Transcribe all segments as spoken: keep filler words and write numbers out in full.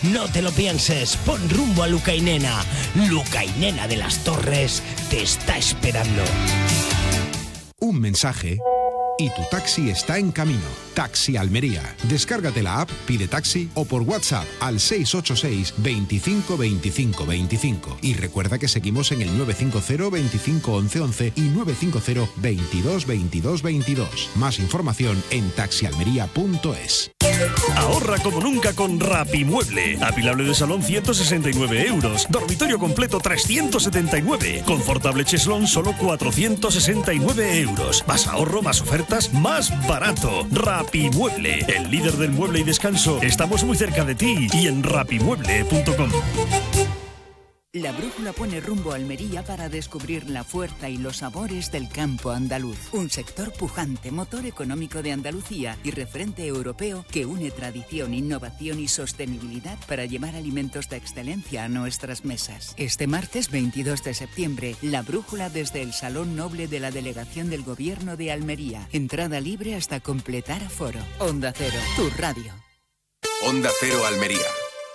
No te lo pienses, pon rumbo a Luca y Nena. Luca y Nena de las Torres te está esperando. Un mensaje y tu taxi está en camino. Taxi Almería. Descárgate la app, pide taxi o por WhatsApp al seis ocho seis, veinticinco, veinticinco, veinticinco. Y recuerda que seguimos en el nueve cinco cero, veinticinco, once, once y nueve cinco cero, veintidós, veintidós, veintidós. Más información en taxi almería punto es. Ahorra como nunca con Rapimueble. Apilable de salón ciento sesenta y nueve euros. Dormitorio completo trescientos setenta y nueve. Confortable cheslón solo cuatrocientos sesenta y nueve euros. Más ahorro, más ofertas, más barato. Rapimueble, el líder del mueble y descanso. Estamos muy cerca de ti y en rapimueble punto com. La brújula pone rumbo a Almería para descubrir la fuerza y los sabores del campo andaluz. Un sector pujante, motor económico de Andalucía y referente europeo que une tradición, innovación y sostenibilidad para llevar alimentos de excelencia a nuestras mesas. Este martes veintidós de septiembre, la brújula desde el Salón Noble de la Delegación del Gobierno de Almería. Entrada libre hasta completar aforo. Onda Cero, tu radio. Onda Cero Almería.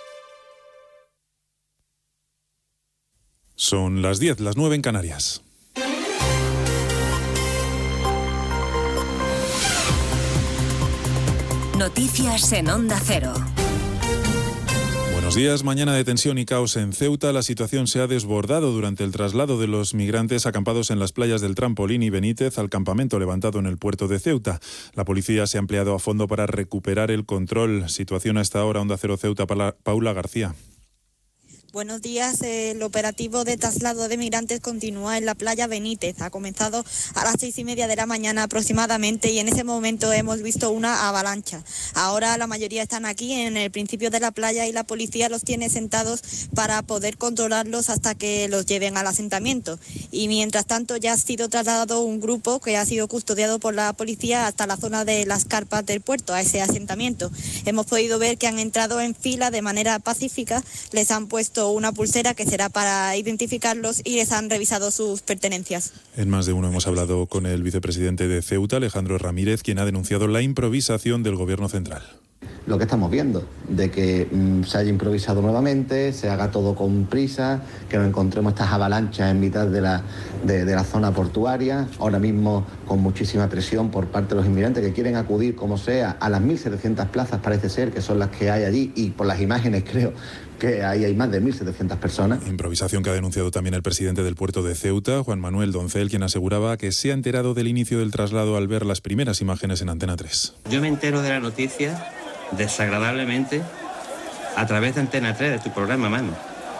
Son las diez, las nueve en Canarias. Noticias en Onda Cero. Buenos días. Mañana de tensión y caos en Ceuta. La situación se ha desbordado durante el traslado de los migrantes acampados en las playas del Trampolín y Benítez al campamento levantado en el puerto de Ceuta. La policía se ha empleado a fondo para recuperar el control. Situación hasta ahora, Onda Cero Ceuta, Paula García. Buenos días. El operativo de traslado de migrantes continúa en la playa Benítez. Ha comenzado a las seis y media de la mañana aproximadamente y en ese momento hemos visto una avalancha. Ahora la mayoría están aquí en el principio de la playa y la policía los tiene sentados para poder controlarlos hasta que los lleven al asentamiento. Y mientras tanto ya ha sido trasladado un grupo que ha sido custodiado por la policía hasta la zona de las carpas del puerto, a ese asentamiento. Hemos podido ver que han entrado en fila de manera pacífica, les han puesto una pulsera que será para identificarlos y les han revisado sus pertenencias. En más de uno hemos hablado con el vicepresidente de Ceuta, Alejandro Ramírez, quien ha denunciado la improvisación del gobierno central. Lo que estamos viendo, de que mmm, se haya improvisado nuevamente, se haga todo con prisa, que nos encontremos estas avalanchas en mitad de la, de, de la zona portuaria, ahora mismo con muchísima presión por parte de los inmigrantes que quieren acudir, como sea, a las mil setecientas plazas, parece ser, que son las que hay allí, y por las imágenes creo que ahí hay más de mil setecientas personas. Improvisación que ha denunciado también el presidente del puerto de Ceuta, Juan Manuel Doncel, quien aseguraba que se ha enterado del inicio del traslado al ver las primeras imágenes en Antena tres. Yo me entero de la noticia desagradablemente a través de Antena tres, de tu programa, mano.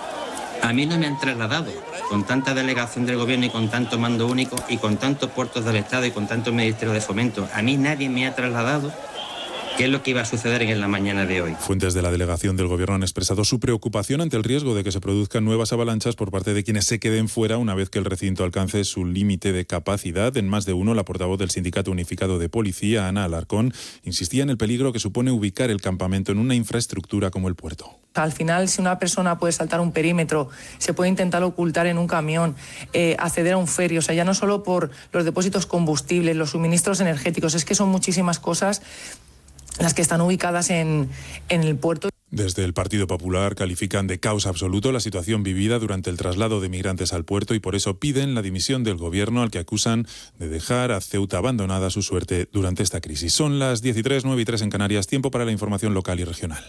A mí no me han trasladado con tanta delegación del gobierno y con tanto mando único y con tantos puertos del Estado y con tanto Ministerio de Fomento. A mí nadie me ha trasladado qué es lo que iba a suceder en la mañana de hoy. Fuentes de la delegación del gobierno han expresado su preocupación ante el riesgo de que se produzcan nuevas avalanchas por parte de quienes se queden fuera una vez que el recinto alcance su límite de capacidad. En más de uno, la portavoz del Sindicato Unificado de Policía, Ana Alarcón, insistía en el peligro que supone ubicar el campamento en una infraestructura como el puerto. Al final, si una persona puede saltar un perímetro, se puede intentar ocultar en un camión, eh, acceder a un ferry, o sea, ya no solo por los depósitos combustibles, los suministros energéticos, es que son muchísimas cosas las que están ubicadas en, en el puerto. Desde el Partido Popular califican de caos absoluto la situación vivida durante el traslado de migrantes al puerto y por eso piden la dimisión del gobierno, al que acusan de dejar a Ceuta abandonada a su suerte durante esta crisis. Son las diez y tres, nueve y tres en Canarias, tiempo para la información local y regional.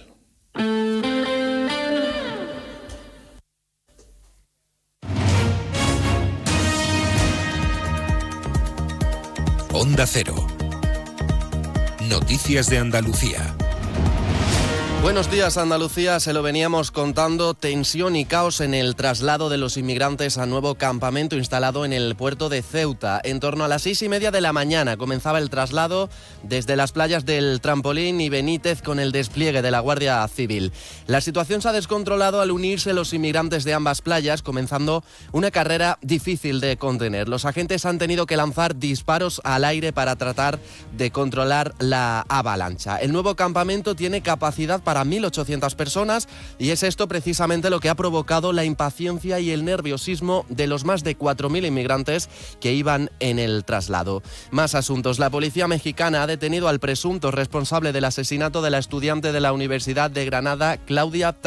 Onda Cero. Noticias de Andalucía. Buenos días, Andalucía. Se lo veníamos contando, tensión y caos en el traslado de los inmigrantes al nuevo campamento instalado en el puerto de Ceuta. En torno a las seis y media de la mañana comenzaba el traslado desde las playas del Trampolín y Benítez con el despliegue de la Guardia Civil. La situación se ha descontrolado al unirse los inmigrantes de ambas playas, comenzando una carrera difícil de contener. Los agentes han tenido que lanzar disparos al aire para tratar de controlar la avalancha. El nuevo campamento tiene capacidad para mil ochocientas personas y es esto precisamente lo que ha provocado la impaciencia y el nerviosismo de los más de cuatro mil inmigrantes que iban en el traslado. Más asuntos. La policía mexicana ha detenido al presunto responsable del asesinato de la estudiante de la Universidad de Granada, Claudia